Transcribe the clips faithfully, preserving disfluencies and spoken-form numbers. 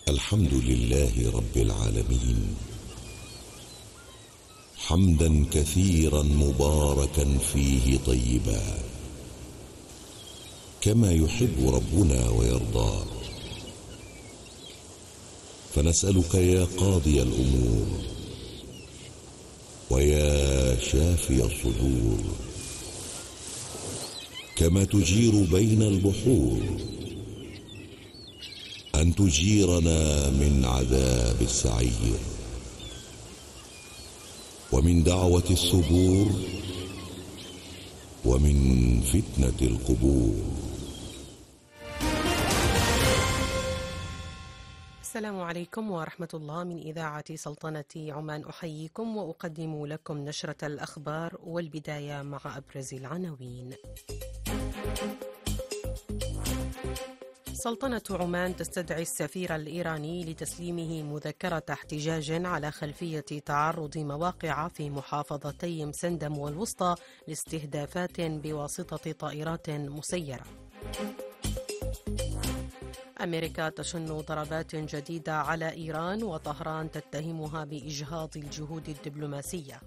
الحمد لله رب العالمين، حمدا كثيرا مباركا فيه طيبا، كما يحب ربنا ويرضى. فنسألك يا قاضي الأمور ويا شافي الصدور، كما تجير بين البحور، أن تجيرنا من عذاب السعير، ومن دعوة الثبور، ومن فتنة القبور. السلام عليكم ورحمة الله. من إذاعة سلطنة عمان أحييكم وأقدم لكم نشرة الأخبار، والبداية مع أبرز العناوين. سلطنة عمان تستدعي السفير الإيراني لتسليمه مذكرة احتجاج على خلفية تعرض مواقع في محافظتي مسندم والوسطى لاستهدافات بواسطة طائرات مسيرة. أمريكا تشن ضربات جديدة على إيران، وطهران تتهمها بإجهاض الجهود الدبلوماسية.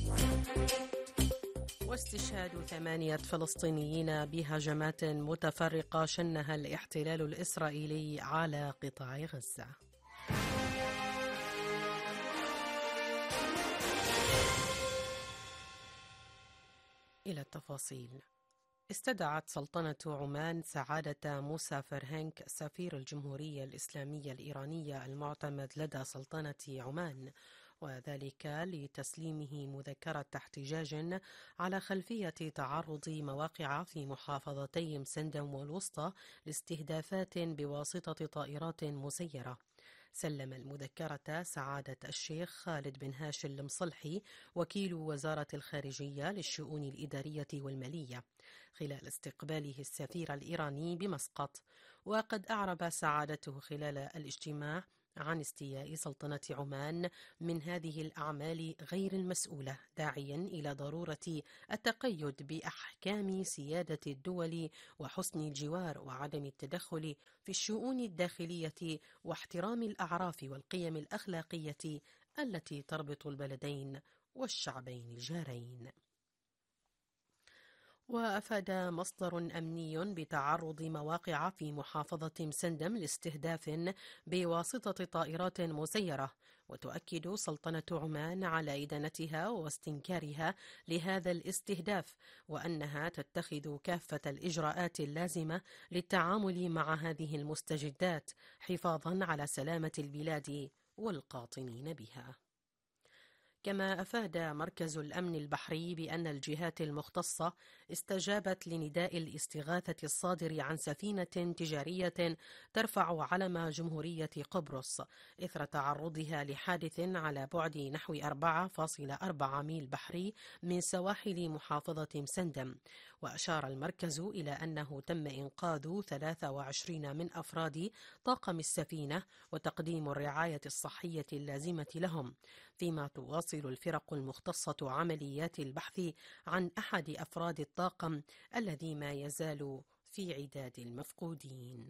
واستشهاد ثمانية فلسطينيين بهجمات متفرقة شنها الاحتلال الإسرائيلي على قطاع غزة. إلى التفاصيل. استدعت سلطنة عمان سعادة موسى فرهنك سفير الجمهورية الإسلامية الإيرانية المعتمد لدى سلطنة عمان، وذلك لتسليمه مذكرة احتجاج على خلفية تعرض مواقع في محافظتي مسندم والوسطى لاستهدافات بواسطة طائرات مسيرة. سلم المذكرة سعادة الشيخ خالد بن هاشم المصلحي وكيل وزارة الخارجية للشؤون الإدارية والمالية خلال استقباله السفير الإيراني بمسقط. وقد أعرب سعادته خلال الاجتماع عن استياء سلطنة عمان من هذه الأعمال غير المسؤولة، داعيا إلى ضرورة التقيد بأحكام سيادة الدول وحسن الجوار وعدم التدخل في الشؤون الداخلية واحترام الأعراف والقيم الأخلاقية التي تربط البلدين والشعبين الجارين. وأفاد مصدر أمني بتعرض مواقع في محافظة مسندم لاستهداف بواسطة طائرات مسيرة، وتؤكد سلطنة عمان على إدانتها واستنكارها لهذا الاستهداف، وأنها تتخذ كافة الإجراءات اللازمة للتعامل مع هذه المستجدات حفاظا على سلامة البلاد والقاطنين بها. كما أفاد مركز الأمن البحري بأن الجهات المختصة استجابت لنداء الاستغاثة الصادر عن سفينة تجارية ترفع علم جمهورية قبرص إثر تعرضها لحادث على بعد نحو أربعة فاصلة أربعة ميل بحري من سواحل محافظة مسندم. وأشار المركز إلى أنه تم إنقاذ ثلاثة وعشرين من أفراد طاقم السفينة وتقديم الرعاية الصحية اللازمة لهم، فيما تواصل الفرق المختصة عمليات البحث عن أحد أفراد الطاقم الذي ما يزال في عداد المفقودين.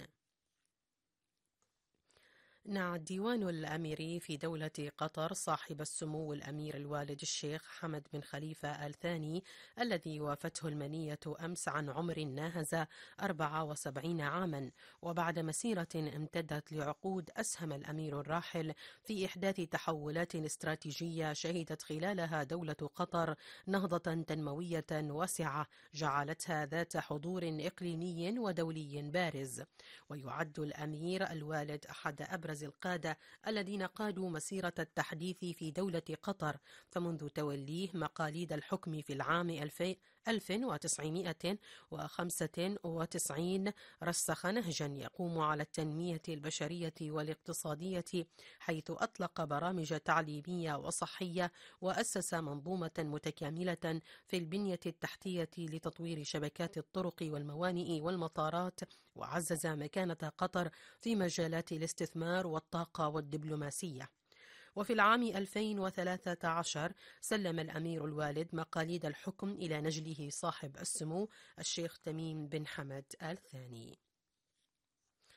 نعى الديوان الأميري في دولة قطر صاحب السمو الأمير الوالد الشيخ حمد بن خليفة آل ثاني الذي وافته المنية أمس عن عمر ناهز أربعة وسبعين عاما، وبعد مسيرة امتدت لعقود أسهم الأمير الراحل في إحداث تحولات استراتيجية شهدت خلالها دولة قطر نهضة تنموية واسعة جعلتها ذات حضور إقليمي ودولي بارز. ويعد الأمير الوالد أحد أبرز القادة الذين قادوا مسيرة التحديث في دولة قطر، فمنذ توليه مقاليد الحكم في العام ألف وتسعمائة وخمسة وتسعين رسخ نهجا يقوم على التنمية البشرية والاقتصادية، حيث أطلق برامج تعليمية وصحية وأسس منظومة متكاملة في البنية التحتية لتطوير شبكات الطرق والموانئ والمطارات، وعزز مكانة قطر في مجالات الاستثمار والطاقة والدبلوماسية. وفي العام ألفين وثلاثة عشر سلم الأمير الوالد مقاليد الحكم إلى نجله صاحب السمو الشيخ تميم بن حمد آل ثاني.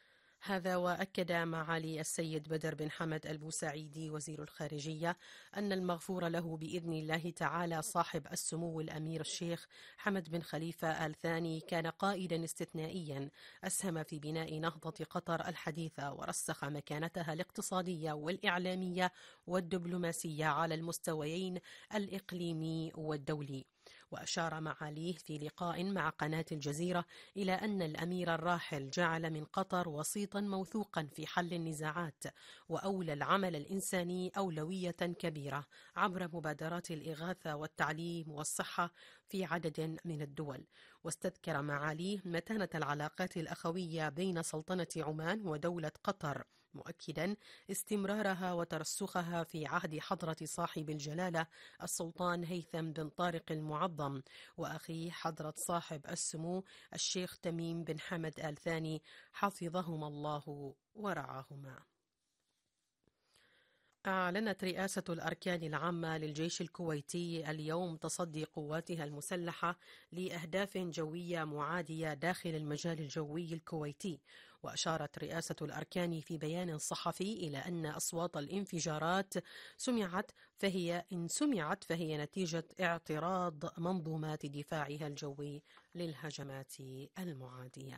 هذا وأكد معالي السيد بدر بن حمد البوسعيدي وزير الخارجية أن المغفور له بإذن الله تعالى صاحب السمو الأمير الشيخ حمد بن خليفة آل ثاني كان قائدا استثنائيا أسهم في بناء نهضة قطر الحديثة ورسخ مكانتها الاقتصادية والإعلامية والدبلوماسية على المستويين الإقليمي والدولي. وأشار معاليه في لقاء مع قناة الجزيرة إلى أن الأمير الراحل جعل من قطر وسيطا موثوقا في حل النزاعات، وأولى العمل الإنساني أولوية كبيرة عبر مبادرات الإغاثة والتعليم والصحة في عدد من الدول. واستذكر معاليه متانة العلاقات الأخوية بين سلطنة عمان ودولة قطر، مؤكدا استمرارها وترسخها في عهد حضرة صاحب الجلالة السلطان هيثم بن طارق المعظم وأخيه حضرة صاحب السمو الشيخ تميم بن حمد آل ثاني حفظهما الله ورعاهما. أعلنت رئاسة الأركان العامة للجيش الكويتي اليوم تصدي قواتها المسلحة لأهداف جوية معادية داخل المجال الجوي الكويتي. وأشارت رئاسة الأركان في بيان صحفي إلى أن أصوات الانفجارات سمعت فهي إن سمعت فهي نتيجة اعتراض منظومات دفاعها الجوي للهجمات المعادية.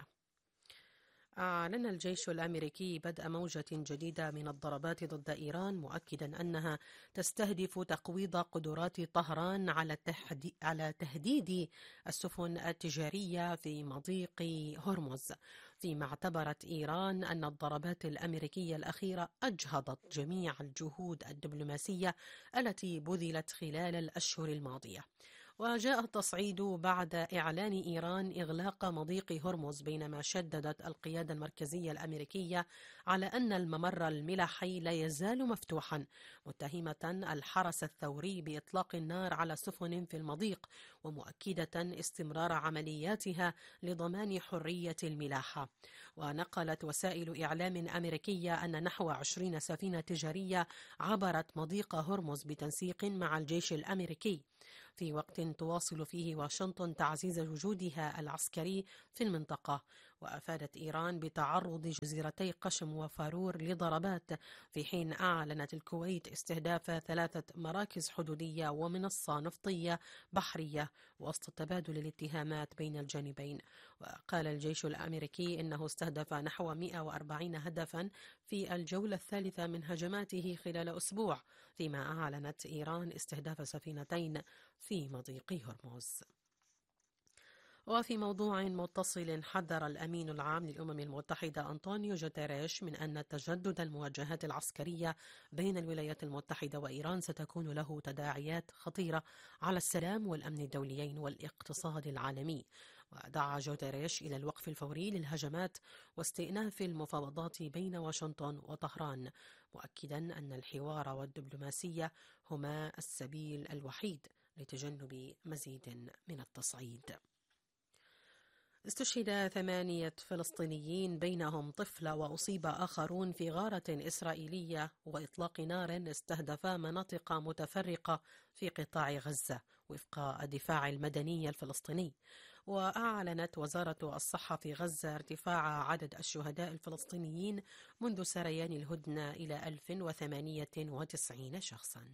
أعلن الجيش الأمريكي بدء موجة جديدة من الضربات ضد إيران، مؤكدا أنها تستهدف تقويض قدرات طهران على على تهديد السفن التجارية في مضيق هرمز، فيما اعتبرت إيران أن الضربات الأمريكية الأخيرة أجهضت جميع الجهود الدبلوماسية التي بذلت خلال الأشهر الماضية. وجاء التصعيد بعد إعلان إيران إغلاق مضيق هرمز، بينما شددت القيادة المركزية الأمريكية على أن الممر الملاحي لا يزال مفتوحا، متهمة الحرس الثوري بإطلاق النار على سفن في المضيق، ومؤكدة استمرار عملياتها لضمان حرية الملاحة. ونقلت وسائل إعلام أمريكية أن نحو عشرين سفينة تجارية عبرت مضيق هرمز بتنسيق مع الجيش الأمريكي، في وقت تواصل فيه واشنطن تعزيز وجودها العسكري في المنطقة. وأفادت إيران بتعرض جزيرتي قشم وفارور لضربات، في حين أعلنت الكويت استهداف ثلاثة مراكز حدودية ومنصة نفطية بحرية وسط تبادل الاتهامات بين الجانبين. وقال الجيش الأمريكي إنه استهدف نحو مئة وأربعين هدفا في الجولة الثالثة من هجماته خلال أسبوع، فيما أعلنت إيران استهداف سفينتين في مضيق هرمز. وفي موضوع متصل، حذر الأمين العام للأمم المتحدة أنطونيو جوتيريش من أن تجدد المواجهات العسكرية بين الولايات المتحدة وإيران ستكون له تداعيات خطيرة على السلام والأمن الدوليين والاقتصاد العالمي. ودعا جوتيريش إلى الوقف الفوري للهجمات واستئناف المفاوضات بين واشنطن وطهران، مؤكدا أن الحوار والدبلوماسية هما السبيل الوحيد لتجنب مزيد من التصعيد. استشهد ثمانية فلسطينيين بينهم طفلة وأصيب آخرون في غارة إسرائيلية وإطلاق نار استهدف مناطق متفرقة في قطاع غزة وفق الدفاع المدني الفلسطيني. وأعلنت وزارة الصحة في غزة ارتفاع عدد الشهداء الفلسطينيين منذ سريان الهدنة إلى ألف وثمانية وتسعين شخصا.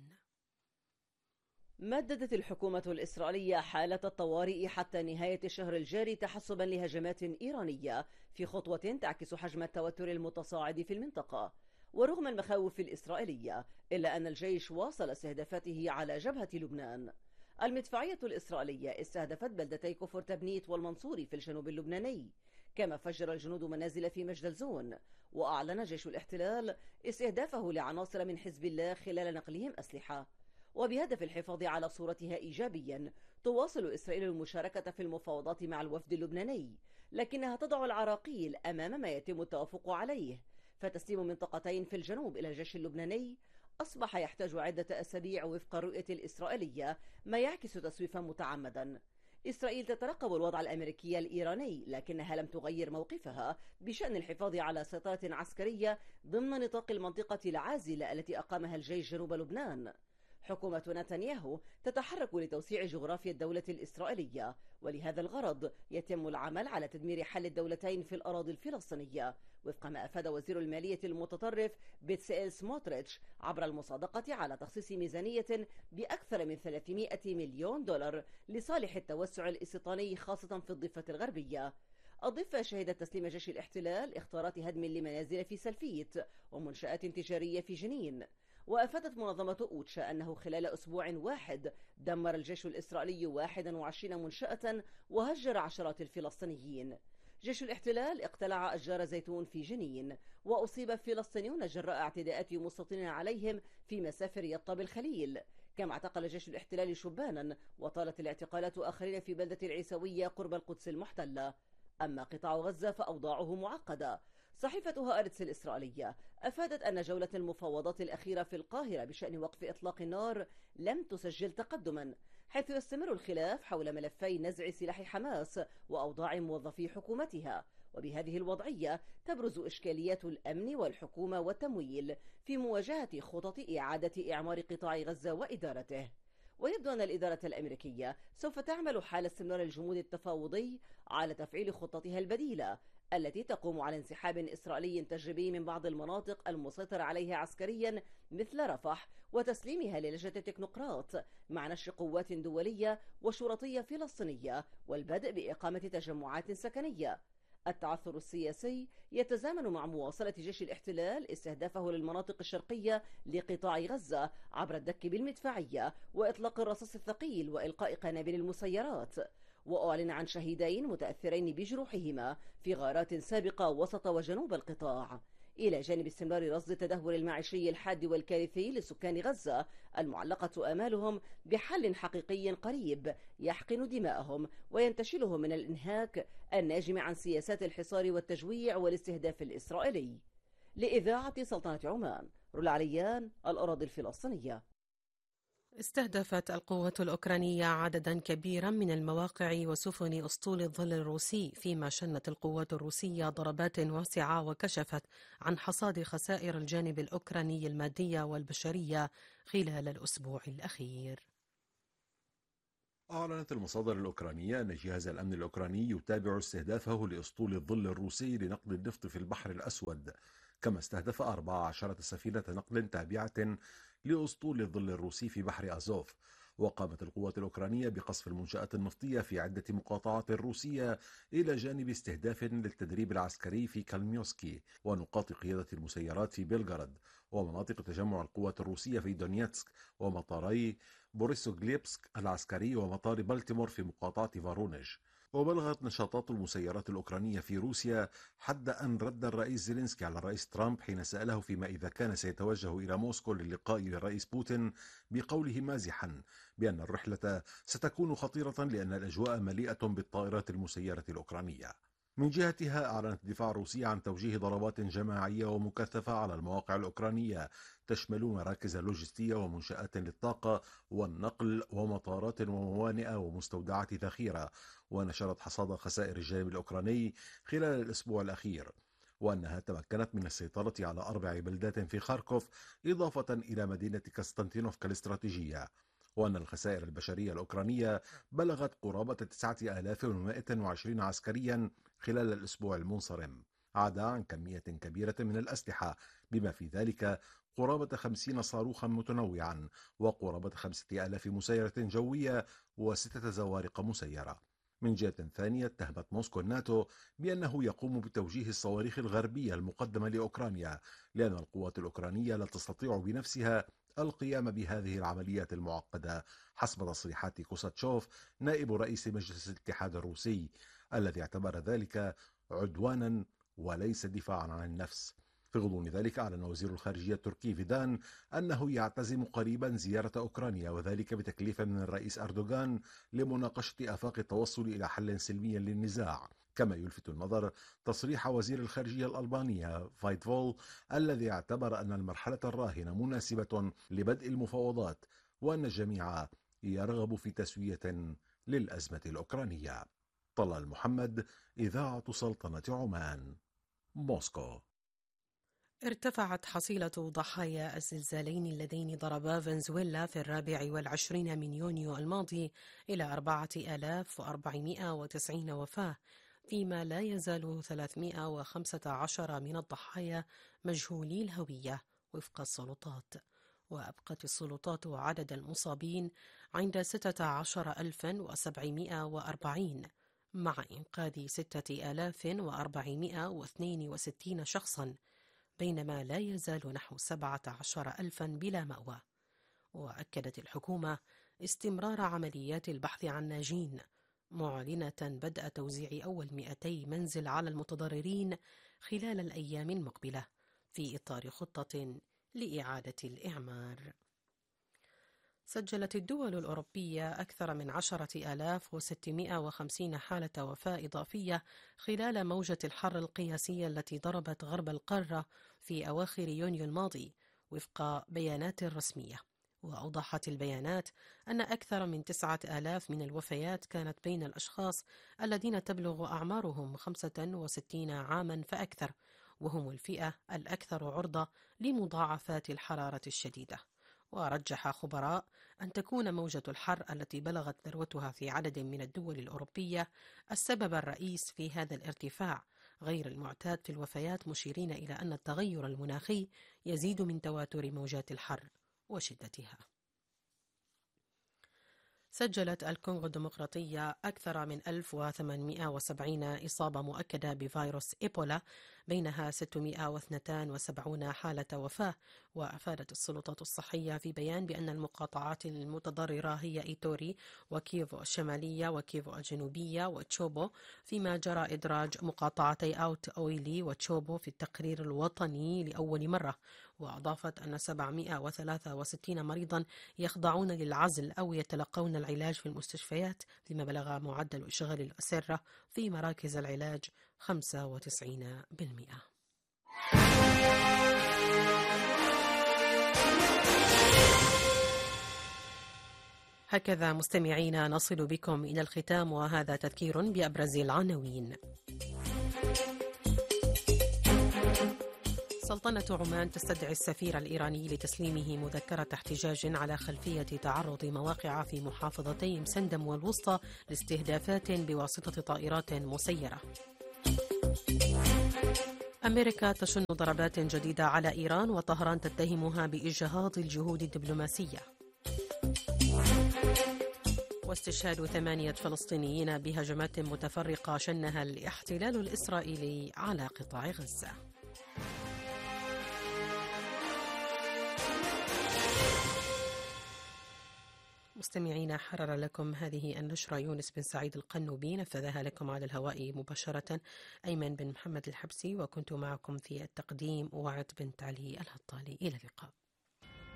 مددت الحكومة الإسرائيلية حالة الطوارئ حتى نهاية الشهر الجاري تحسبا لهجمات إيرانية، في خطوة تعكس حجم التوتر المتصاعد في المنطقة. ورغم المخاوف الإسرائيلية إلا أن الجيش واصل استهدافاته على جبهة لبنان. المدفعية الإسرائيلية استهدفت بلدتي كفر تبنيت والمنصوري في الجنوب اللبناني، كما فجر الجنود منازل في مجدلزون. وأعلن جيش الاحتلال استهدافه لعناصر من حزب الله خلال نقلهم أسلحة. وبهدف الحفاظ على صورتها إيجابيا، تواصل إسرائيل المشاركة في المفاوضات مع الوفد اللبناني، لكنها تضع العراقيل أمام ما يتم التوافق عليه. فتسليم منطقتين في الجنوب إلى الجيش اللبناني أصبح يحتاج عدة أسابيع وفق الرؤية الإسرائيلية، ما يعكس تسويفا متعمدا. إسرائيل تترقب الوضع الأمريكي الإيراني، لكنها لم تغير موقفها بشأن الحفاظ على سيطرة عسكرية ضمن نطاق المنطقة العازلة التي أقامها الجيش جنوب لبنان. حكومة نتنياهو تتحرك لتوسيع جغرافيا الدولة الإسرائيلية، ولهذا الغرض يتم العمل على تدمير حل الدولتين في الأراضي الفلسطينية، وفق ما أفاد وزير المالية المتطرف بيتسائيل سموتريتش عبر المصادقة على تخصيص ميزانية بأكثر من ثلاثمائة مليون دولار لصالح التوسع الاستيطاني خاصة في الضفة الغربية. الضفة شهدت تسليم جيش الاحتلال اختارات هدم لمنازل في سلفيت ومنشآت تجارية في جنين. وأفادت منظمة أوتشا أنه خلال أسبوع واحد دمر الجيش الإسرائيلي واحد وعشرين منشأة وهجر عشرات الفلسطينيين. جيش الاحتلال اقتلع أشجار زيتون في جنين، وأصيب فلسطينيون جراء اعتداءات مستوطنين عليهم في مسافر يطا بالخليل، كما اعتقل جيش الاحتلال شبانا وطالت الاعتقالات آخرين في بلدة العيسوية قرب القدس المحتلة. أما قطاع غزة فأوضاعه معقدة. صحيفة هآرتس الإسرائيلية أفادت أن جولة المفاوضات الأخيرة في القاهرة بشأن وقف إطلاق النار لم تسجل تقدما، حيث يستمر الخلاف حول ملفي نزع سلاح حماس وأوضاع موظفي حكومتها. وبهذه الوضعية تبرز إشكاليات الأمن والحكومة والتمويل في مواجهة خطط إعادة إعمار قطاع غزة وإدارته. ويبدو أن الإدارة الأمريكية سوف تعمل حال استمرار الجمود التفاوضي على تفعيل خطتها البديلة التي تقوم على انسحاب إسرائيلي تجريبي من بعض المناطق المسيطر عليها عسكريا مثل رفح، وتسليمها للجنة التكنوقراط مع نشر قوات دولية وشرطية فلسطينية والبدء بإقامة تجمعات سكنية. التعثر السياسي يتزامن مع مواصلة جيش الاحتلال استهدافه للمناطق الشرقية لقطاع غزة عبر الدك بالمدفعية وإطلاق الرصاص الثقيل وإلقاء قنابل المسيرات. وأعلن عن شهيدين متأثرين بجروحهما في غارات سابقة وسط وجنوب القطاع، إلى جانب استمرار رصد التدهور المعيشي الحاد والكارثي لسكان غزة المعلقة آمالهم بحل حقيقي قريب يحقن دماءهم وينتشلهم من الإنهاك الناجم عن سياسات الحصار والتجويع والاستهداف الإسرائيلي. لإذاعة سلطنة عمان، رولا عليان، الأراضي الفلسطينية. استهدفت القوات الأوكرانية عددا كبيرا من المواقع وسفن أسطول الظل الروسي، فيما شنت القوات الروسية ضربات واسعة وكشفت عن حصاد خسائر الجانب الأوكراني المادية والبشرية خلال الأسبوع الأخير. أعلنت المصادر الأوكرانية أن جهاز الأمن الأوكراني يتابع استهدافه لأسطول الظل الروسي لنقل النفط في البحر الأسود، كما استهدف أربع عشرة سفينة نقل تابعة لأسطول الظل الروسي في بحر أزوف. وقامت القوات الأوكرانية بقصف المنشآت النفطية في عدة مقاطعات روسية إلى جانب استهداف للتدريب العسكري في كالميوسكي ونقاط قيادة المسيرات في بلغراد ومناطق تجمع القوات الروسية في دونيتسك ومطاري بوريسوغليبسك العسكري ومطار بلتيمور في مقاطعة فارونيج. وبلغت نشاطات المسيرات الأوكرانية في روسيا حد أن رد الرئيس زيلينسكي على الرئيس ترامب حين سأله فيما إذا كان سيتوجه إلى موسكو للقاء بالرئيس بوتين، بقوله مازحا بأن الرحلة ستكون خطيرة لأن الأجواء مليئة بالطائرات المسيرة الأوكرانية. من جهتها أعلنت الدفاع الروسي عن توجيه ضربات جماعية ومكثفة على المواقع الأوكرانية تشمل مراكز لوجستية ومنشآت للطاقة والنقل ومطارات وموانئ ومستودعات ذخيرة، ونشرت حصاد خسائر الجانب الأوكراني خلال الأسبوع الأخير، وأنها تمكنت من السيطرة على أربع بلدات في خاركوف إضافة إلى مدينة كاستانتينوفكا الاستراتيجية، وأن الخسائر البشرية الأوكرانية بلغت قرابة تسعة آلاف ومائة وعشرين عسكريا خلال الأسبوع المنصرم، عدا عن كمية كبيرة من الأسلحة بما في ذلك قرابة خمسين صاروخا متنوعا وقرابة خمسة آلاف مسيرة جوية وستة زوارق مسيرة. من جهة ثانية اتهمت موسكو الناتو بأنه يقوم بتوجيه الصواريخ الغربية المقدمة لأوكرانيا، لأن القوات الأوكرانية لا تستطيع بنفسها القيام بهذه العمليات المعقدة، حسب تصريحات كوساتشوف نائب رئيس مجلس الاتحاد الروسي، الذي اعتبر ذلك عدوانا وليس دفاعا عن النفس. في غضون ذلك أعلن وزير الخارجية التركي فيدان أنه يعتزم قريبا زيارة أوكرانيا، وذلك بتكليف من الرئيس أردوغان لمناقشة آفاق التوصل إلى حل سلمي للنزاع. كما يلفت النظر تصريح وزير الخارجية الألبانية فايتفول الذي اعتبر أن المرحلة الراهنة مناسبة لبدء المفاوضات، وأن الجميع يرغب في تسوية للأزمة الأوكرانية. طلال محمد، إذاعة سلطنة عمان، موسكو. ارتفعت حصيلة ضحايا الزلزالين اللذين ضربا فنزويلا في الرابع والعشرين من يونيو الماضي إلى أربعة آلاف وأربعمائة وتسعين وفاة، فيما لا يزال ثلاثمائة وخمسة عشر من الضحايا مجهولي الهوية وفق السلطات. وأبقت السلطات عدد المصابين عند ستة عشر ألفا وسبعمائة وأربعين، مع إنقاذ ستة آلاف وأربعمائة واثنين وستين شخصا، بينما لا يزال نحو سبعة عشر ألفا بلا مأوى. وأكدت الحكومة استمرار عمليات البحث عن ناجين، معلنة بدء توزيع أول مئتي منزل على المتضررين خلال الأيام المقبلة في إطار خطة لإعادة الإعمار. سجلت الدول الأوروبية أكثر من عشرة آلاف وستمائة وخمسين حالة وفاة إضافية خلال موجة الحر القياسية التي ضربت غرب القارة في أواخر يونيو الماضي وفق بيانات رسمية. وأوضحت البيانات أن أكثر من تسعة آلاف من الوفيات كانت بين الأشخاص الذين تبلغ أعمارهم خمسة وستين عاما فأكثر، وهم الفئة الأكثر عرضة لمضاعفات الحرارة الشديدة. ورجح خبراء أن تكون موجة الحر التي بلغت ذروتها في عدد من الدول الأوروبية السبب الرئيس في هذا الارتفاع غير المعتاد في الوفيات، مشيرين إلى أن التغير المناخي يزيد من تواتر موجات الحر وشدتها. سجلت الكونغو الديمقراطية أكثر من ألف وثمانمائة وسبعين إصابة مؤكدة بفيروس إيبولا، بينها ستمائة واثنين وسبعين حالة وفاة. وأفادت السلطات الصحية في بيان بأن المقاطعات المتضررة هي إيتوري وكيفو الشمالية وكيفو الجنوبية وتشوبو، فيما جرى إدراج مقاطعتي أوت أويلي وتشوبو في التقرير الوطني لأول مرة. وأضافت أن سبعمائة وثلاثة وستين مريضا يخضعون للعزل أو يتلقون العلاج في المستشفيات، فيما بلغ معدل إشغال الأسرة في مراكز العلاج خمسة وتسعين بالمئة. هكذا مستمعينا نصل بكم إلى الختام، وهذا تذكير بأبرز العناوين. سلطنة عمان تستدعي السفير الإيراني لتسليمه مذكرة احتجاج على خلفية تعرض مواقع في محافظتي مسندم والوسطى لاستهدافات بواسطة طائرات مسيرة. أمريكا تشن ضربات جديدة على إيران وطهران تتهمها بإجهاض الجهود الدبلوماسية. واستشهاد ثمانية فلسطينيين بهجمات متفرقة شنها الاحتلال الإسرائيلي على قطاع غزة. مستمعين، حرر لكم هذه النشرة يونس بن سعيد القنوبي، نفذها لكم على الهواء مباشرة أيمن بن محمد الحبسي، وكنت معكم في التقديم وعد بنت علي الهطالي. إلى اللقاء.